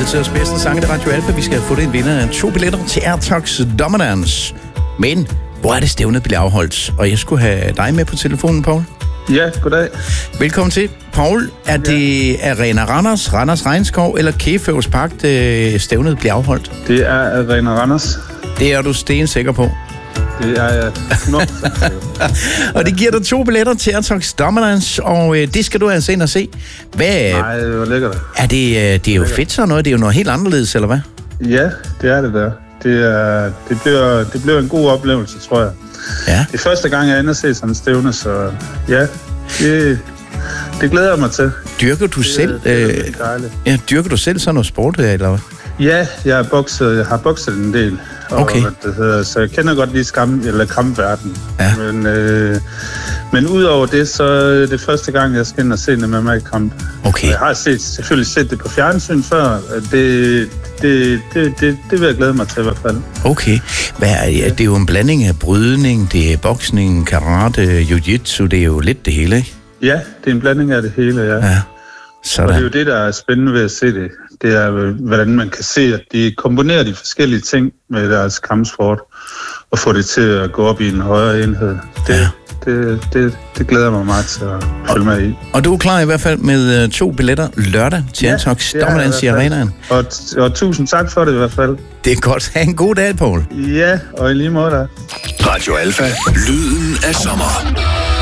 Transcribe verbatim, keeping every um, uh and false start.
Årets bedste sang i Radio Alfa. Vi skal have fundet en vinder af to billetter til Airtox Dominance. Men hvor er det stævnet bliver afholdt? Og jeg skulle have dig med på telefonen, Paul. Ja, goddag. Velkommen til. Paul, er det Arena Randers, Randers Regnskov eller Kæføvs Park, det stævnet bliver afholdt? Det er Arena Randers. Det er du stensikker på? Det er jeg hundrede procent. Og det giver dig to billetter til Airtox Dominance, og øh, det skal du altså ind og se. Hvad, Nej, det var lækkert. Er det, øh, det er jo fedt sådan noget, det er jo noget helt anderledes, eller hvad? Ja, det er det der. Det, er, det, bliver, det bliver en god oplevelse, tror jeg. Ja. Det er første gang, jeg er inde og se sådan en stævne, så ja, det, det glæder jeg mig til. Dyrker du det, selv? Det er øh, dejligt. Ja, dyrker du selv sådan noget sport, eller hvad? Ja, jeg har bokset, jeg har bokset en del. Og, okay. Det hedder, så jeg kender godt lige skam, eller kampverden. Ja. Men, øh, men udover det, så er det første gang, jeg skal ind og se en M M A-kamp. Okay. Jeg har set, selvfølgelig set det på fjernsyn før. Det, det, det, det, det vil jeg glæde mig til i hvert fald. Okay. Hvad er, ja, det er jo en blanding af brydning, det er boksning, karate, jiu-jitsu, det er jo lidt det hele, ikke? Ja, det er en blanding af det hele, ja. Ja. Sådan. Og det er jo det, der er spændende ved at se det. Det er, hvordan man kan se, at de kombinerer de forskellige ting med deres kampsport, og få det til at gå op i en højere enhed. Det, ja. det, det, det glæder jeg mig meget til at følge med i. Og du er klar i hvert fald med uh, to billetter lørdag til Airtox ja, Dominance i Arenaen. Og, og tusind tak for det i hvert fald. Det er godt. Ha' en god dag, Paul. Ja, og i lige måde der. Radio Alfa. Lyden af sommer.